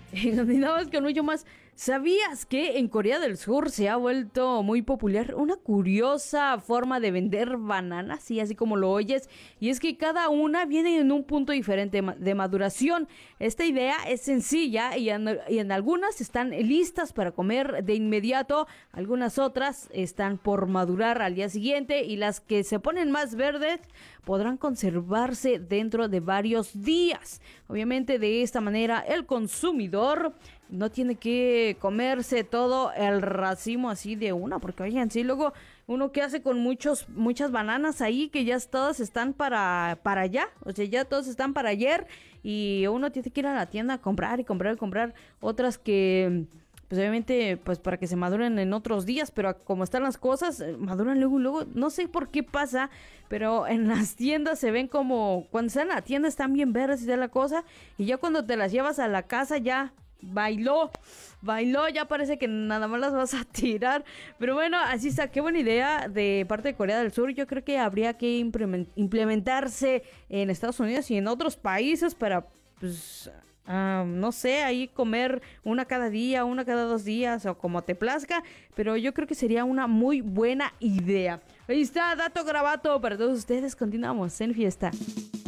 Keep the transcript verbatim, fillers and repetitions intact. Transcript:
Y continuamos con mucho más. ¿Sabías que en Corea del Sur se ha vuelto muy popular una curiosa forma de vender bananas? Sí, así como lo oyes. Y es que cada una viene en un punto diferente de maduración. Esta idea es sencilla y en, y en algunas están listas para comer de inmediato. Algunas otras están por madurar al día siguiente. Y las que se ponen más verdes podrán conservarse dentro de varios días. Obviamente de esta manera el consumidor no tiene que comerse todo el racimo así de una, porque oigan, sí, luego uno que hace con muchos, muchas bananas ahí que ya todas están para, para allá, o sea, ya todas están para ayer y uno tiene que ir a la tienda a comprar y comprar y comprar otras que, pues obviamente, pues para que se maduren en otros días, pero como están las cosas, maduran luego, luego, no sé por qué pasa, pero en las tiendas se ven como, cuando están en la tienda están bien verdes y de la cosa, y ya cuando te las llevas a la casa ya bailó, bailó, ya parece que nada más las vas a tirar. Pero bueno, así está, qué buena idea de parte de Corea del Sur. Yo creo que habría que implementarse en Estados Unidos y en otros países para, pues, uh, no sé, ahí comer una cada día, una cada dos días o como te plazca. Pero yo creo que sería una muy buena idea. Ahí está, dato gravato para todos ustedes. Continuamos en fiesta.